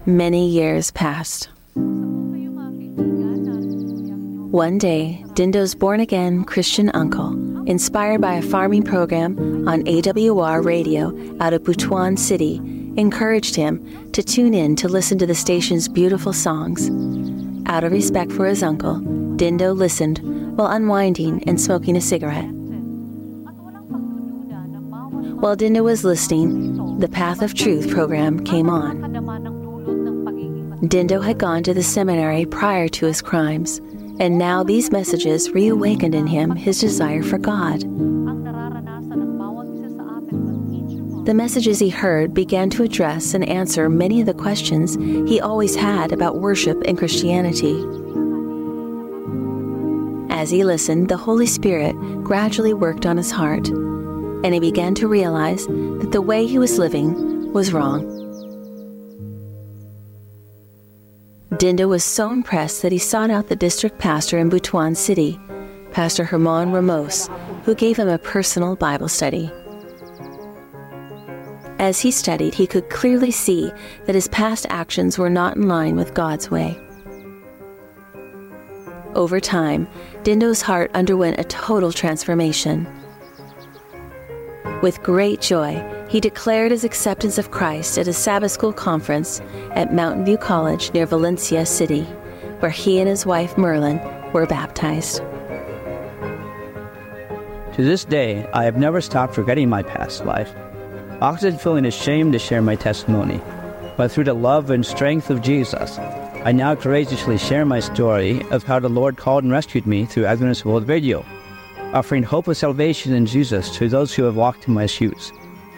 Many years passed. One day, Dindo's born-again Christian uncle, inspired by a farming program on AWR radio out of Butuan City, encouraged him to tune in to listen to the station's beautiful songs. Out of respect for his uncle, Dindo listened while unwinding and smoking a cigarette. While Dindo was listening, the Path of Truth program came on. Dindo had gone to the seminary prior to his crimes, and now these messages reawakened in him his desire for God. The messages he heard began to address and answer many of the questions he always had about worship and Christianity. As he listened, the Holy Spirit gradually worked on his heart, and he began to realize that the way he was living was wrong. Dindo was so impressed that he sought out the district pastor in Butuan City, Pastor Herman Ramos, who gave him a personal Bible study. As he studied, he could clearly see that his past actions were not in line with God's way. Over time, Dindo's heart underwent a total transformation. With great joy, he declared his acceptance of Christ at a Sabbath school conference at Mountain View College near Valencia City, where he and his wife Merlin were baptized. To this day, I have never stopped forgetting my past life, often feeling ashamed to share my testimony. But through the love and strength of Jesus, I now courageously share my story of how the Lord called and rescued me through Adventist World Radio, offering hope of salvation in Jesus to those who have walked in my shoes.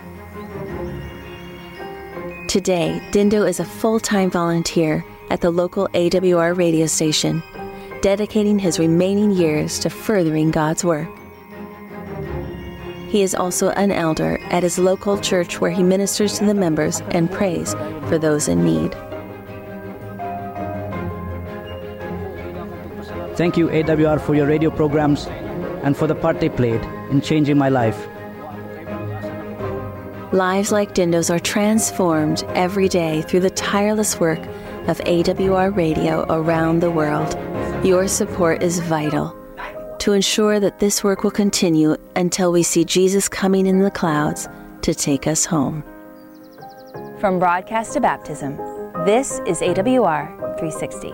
Today, Dindo is a full-time volunteer at the local AWR radio station, dedicating his remaining years to furthering God's work. He is also an elder at his local church where he ministers to the members and prays for those in need. Thank you, AWR, for your radio programs and for the part they played in changing my life. Lives like Dindo's are transformed every day through the tireless work of AWR Radio around the world. Your support is vital to ensure that this work will continue until we see Jesus coming in the clouds to take us home. From broadcast to baptism, this is AWR 360.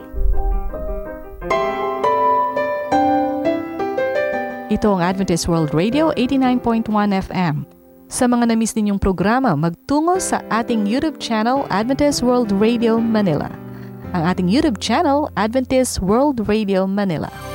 Ito ang Adventist World Radio 89.1 FM. Sa mga na-miss ninyong programa, magtungo sa ating YouTube channel, Adventist World Radio Manila. Ang ating YouTube channel, Adventist World Radio Manila.